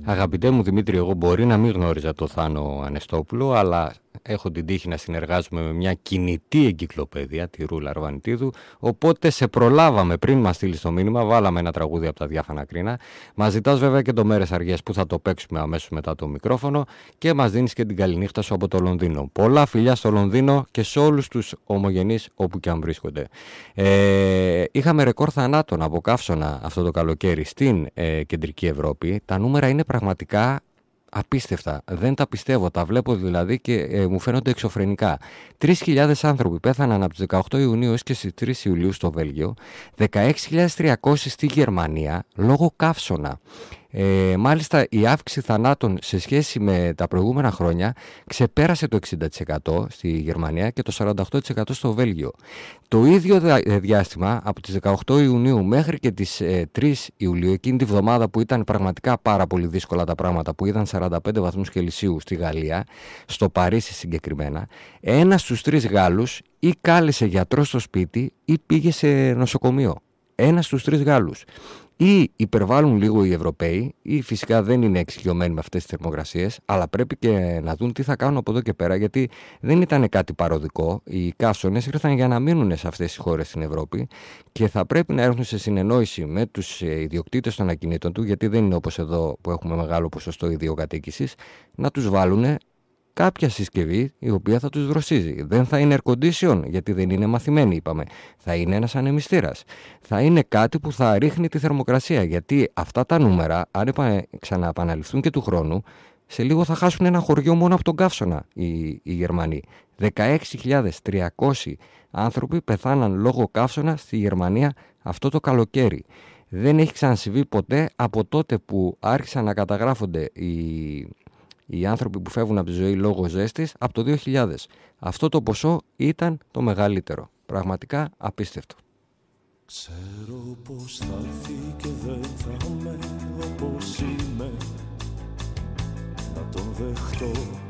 Αγαπητέ μου Δημήτρη, εγώ μπορεί να μην γνώριζα το Θάνο Ανεστόπουλο, αλλά έχω την τύχη να συνεργάζομαι με μια κινητή εγκυκλοπαίδεια, τη Ρούλα Αρβανιτίδου, οπότε σε προλάβαμε πριν μας στείλεις το μήνυμα, βάλαμε ένα τραγούδι από τα Διάφανα Κρίνα. Μας ζητάς βέβαια και το Μέρες Αργίας που θα το παίξουμε αμέσως μετά το μικρόφωνο και μας δίνεις και την καληνύχτα σου από το Λονδίνο. Πολλά φιλιά στο Λονδίνο και σε όλους τους ομογενείς όπου και αν βρίσκονται. Είχαμε ρεκόρ θανάτων από καύσωνα αυτό το καλοκαίρι στην κεντρική Ευρώπη. Τα νούμερα είναι πραγματικά απίστευτα. Δεν τα πιστεύω. Τα βλέπω δηλαδή και μου φαίνονται εξωφρενικά. 3.000 άνθρωποι πέθαναν από τις 18 Ιουνίου έως και στις 3 Ιουλίου στο Βέλγιο. 16.300 στη Γερμανία λόγω καύσωνα. Μάλιστα η αύξηση θανάτων σε σχέση με τα προηγούμενα χρόνια ξεπέρασε το 60% στη Γερμανία και το 48% στο Βέλγιο. Το ίδιο διάστημα από τις 18 Ιουνίου μέχρι και τις 3 Ιουλίου, εκείνη τη βδομάδα που ήταν πραγματικά πάρα πολύ δύσκολα τα πράγματα, που είδαν 45 βαθμούς Κελσίου στη Γαλλία, στο Παρίσι συγκεκριμένα, ένας στους 3 Γάλλους ή κάλεσε γιατρό στο σπίτι ή πήγε σε νοσοκομείο. Ένας στους 3 Γάλλους. Ή υπερβάλλουν λίγο οι Ευρωπαίοι, ή φυσικά δεν είναι εξοικειωμένοι με αυτές τις θερμοκρασίες, αλλά πρέπει και να δουν τι θα κάνουν από εδώ και πέρα, γιατί δεν ήταν κάτι παροδικό. Οι καύσωνες ήρθαν για να μείνουν σε αυτές τις χώρες στην Ευρώπη και θα πρέπει να έρθουν σε συνεννόηση με τους ιδιοκτήτες των ακινήτων του, γιατί δεν είναι όπως εδώ που έχουμε μεγάλο ποσοστό ιδιοκατοίκησης, να τους βάλουν κάποια συσκευή η οποία θα τους δροσίζει. Δεν θα είναι air condition, γιατί δεν είναι μαθημένοι, είπαμε. Θα είναι ένας ανεμιστήρας. Θα είναι κάτι που θα ρίχνει τη θερμοκρασία, γιατί αυτά τα νούμερα, αν ξαναεπαναληφθούν και του χρόνου, σε λίγο θα χάσουν ένα χωριό μόνο από τον καύσωνα οι Γερμανοί. 16.300 άνθρωποι πεθάναν λόγω καύσωνα στη Γερμανία αυτό το καλοκαίρι. Δεν έχει ξανασυμβεί ποτέ από τότε που άρχισαν να καταγράφονται οι άνθρωποι που φεύγουν από τη ζωή λόγω ζέστης από το 2000. Αυτό το ποσό ήταν το μεγαλύτερο. Πραγματικά απίστευτο. Ξέρω πως θα έρθει και δεν θα είμαι όπως είμαι. Να τον δεχτώ